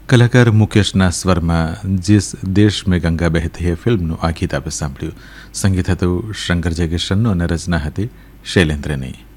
કલાકાર મુકેશના સ્વરમાં જીસ દેશ મેં ગંગા બહેતી હે ફિલ્મનું આ ગીત આપણે સાંભળ્યું. સંગીત હતું શંકર જયકિશનનું અને રચના હતી શૈલેન્દ્રની.